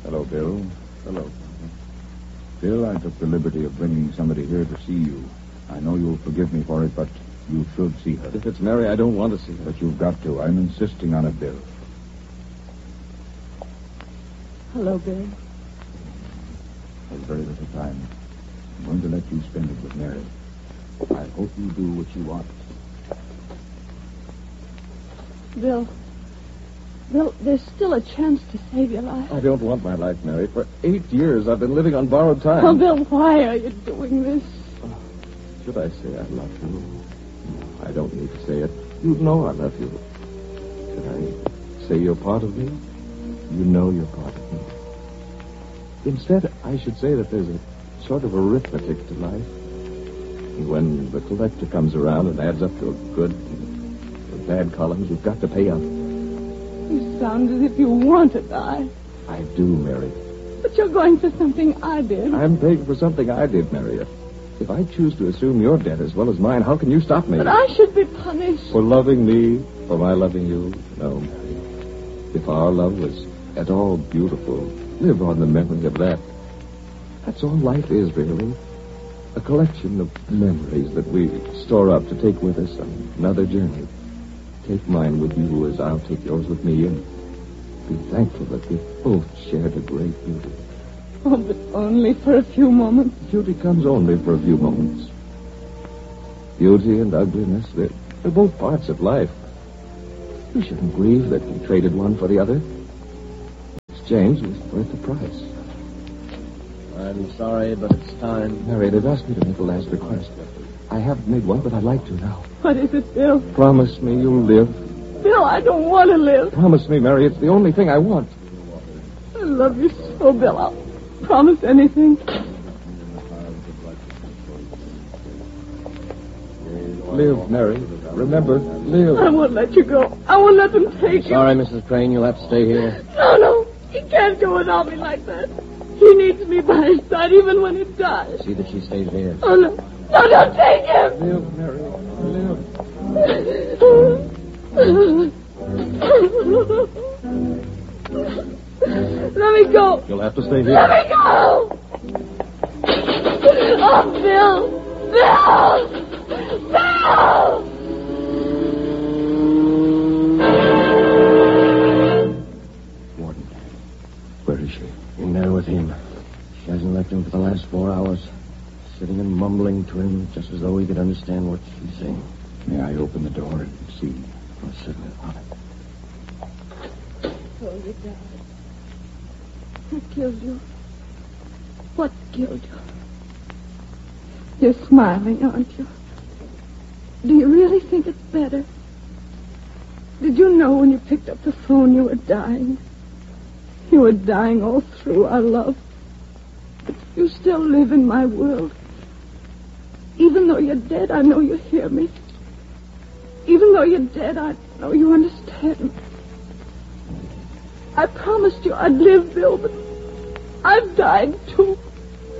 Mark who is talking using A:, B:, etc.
A: Hello, Bill. Hello. Bill, I took the liberty of bringing somebody here to see you. I know you'll forgive me for it, but you should see her.
B: If it's Mary, I don't want to see her.
A: But you've got to. I'm insisting on it, Bill.
C: Hello, Bill.
A: There's very little time. I'm going to let you spend it with Mary. I hope you do what you want.
C: Bill, there's still a chance to save your life.
B: I don't want my life, Mary. For 8 years, I've been living on borrowed time.
C: Oh, Bill, why are you doing this?
B: Should I say I love you? I don't need to say it. You know I love you. Should I say you're part of me? You know you're part of me. Instead, I should say that there's a sort of arithmetic to life. And when the collector comes around and adds up to a good and a bad columns, you've got to pay up.
C: You sound as if you want to die.
B: I do, Mary.
C: But you're going for something I did.
B: I'm paying for something I did, Mary. If I choose to assume your debt as well as mine, how can you stop me?
C: But I should be punished.
B: For loving me, for my loving you? No, Mary. If our love was at all beautiful, live on the memory of that. That's all life is, really. A collection of memories that we store up to take with us on another journey. Take mine with you as I'll take yours with me, and be thankful that we both shared a great beauty.
C: Oh, but only for a few moments.
B: Beauty comes only for a few moments. Beauty and ugliness, they're both parts of life. You shouldn't grieve that you traded one for the other. Exchange was worth the price.
D: I'm sorry, but it's time.
B: Mary, they've asked me to make a last request. I haven't made one, but I'd like to now.
C: What is it, Bill?
B: Promise me you'll live.
C: Bill, I don't want to live.
B: Promise me, Mary, it's the only thing I want.
C: I love you so, Bill. I'll promise anything.
B: Live, Mary. Remember, live.
C: I won't let you go. I won't let them take you.
D: Sorry, Mrs. Crane, you'll have to stay here.
C: No. He can't go without me like that. He needs me by his side even when he dies.
D: See that she stays here.
C: Oh, no. No, don't take him.
B: Live, Mary. Live.
C: Let me go.
B: You'll have to stay here.
C: Let me go. Oh, Bill. Bill.
B: Warden, where is she?
D: In there with him. She hasn't left him for the last 4 hours. Sitting and mumbling to him just as though he could understand what she's saying.
A: May I open the door and see?
D: Oh, certainly.
C: Oh, you died. Who killed you? What killed you? You're smiling, aren't you? Do you really think it's better? Did you know when you picked up the phone you were dying? You were dying all through our love. But you still live in my world. Even though you're dead, I know you hear me. Even though you're dead, I know you understand me. I promised you I'd live, Bill, but I've died too.